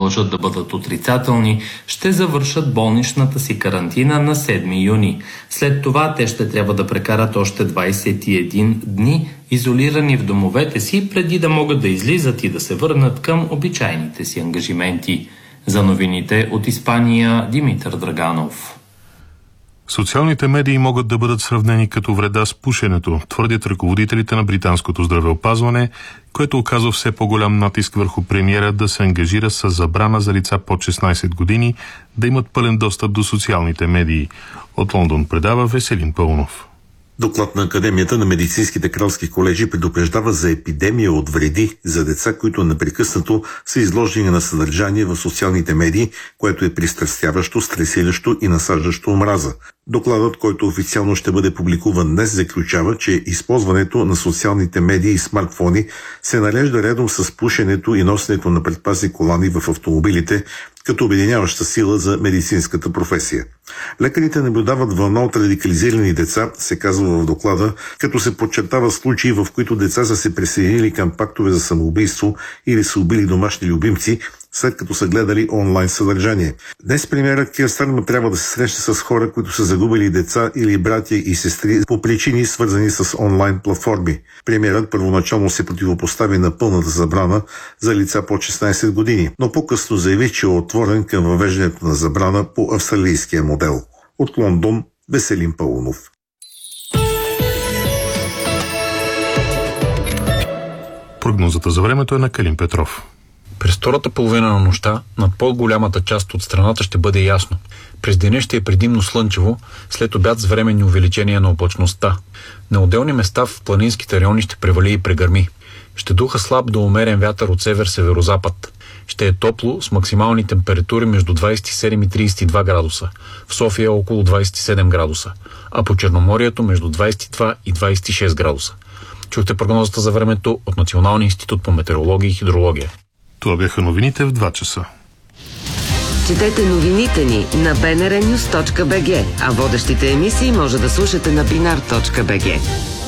продължат да бъдат отрицателни, ще завършат болничната си карантина на 7 юни. След това те ще трябва да прекарат още 21 дни изолирани в домовете си, преди да могат да излизат и да се върнат към обичайните си ангажименти. За новините от Испания, Димитър Драганов. Социалните медии могат да бъдат сравнени като вреда с пушенето, твърдят ръководителите на британското здравеопазване, което оказва все по-голям натиск върху премиера да се ангажира с забрана за лица под 16 години да имат пълен достъп до социалните медии. От Лондон предава Веселин Пълнов. Доклад на Академията на медицинските кралски колежи предупреждава за епидемия от вреди за деца, които непрекъснато са изложени на съдържание в социалните медии, което е пристрастяващо, стресиращо и насаждащо омраза. Докладът, който официално ще бъде публикуван днес, заключава, че използването на социалните медии и смартфони се нарежда редом с пушенето и носенето на предпазни колани в автомобилите, като обединяваща сила за медицинската професия. Лекарите наблюдават вълна от радикализирани деца, се казва в доклада, като се подчертава случаи, в които деца са се присъединили към пактове за самоубийство или са убили домашни любимци, след като са гледали онлайн съдържание. Днес премиерът Кир Стармер трябва да се срещне с хора, които са загубили деца или братя и сестри по причини, свързани с онлайн платформи. Премиерът първоначално се противопостави на пълната забрана за лица по 16 години, но по-късно заяви, че е отворен към въвеждането на забрана по австралийския модел. От Лондон, Веселин Пълнов. Прогнозата за времето е на Калин Петров. През втората половина на нощта над по-голямата част от страната ще бъде ясно. През деня ще е предимно слънчево, след обяд с временни увеличения на облачността. На отделни места в планинските райони ще превали и прегърми. Ще духа слаб до умерен вятър от север-северозапад. Ще е топло с максимални температури между 27 и 32 градуса. В София около 27 градуса, а по Черноморието между 22 и 26 градуса. Чухте прогнозата за времето от Националния институт по метеорология и хидрология. Това бяха новините в 2 часа. Четете новините ни на bnrnews.bg, а водещите емисии може да слушате на binar.bg.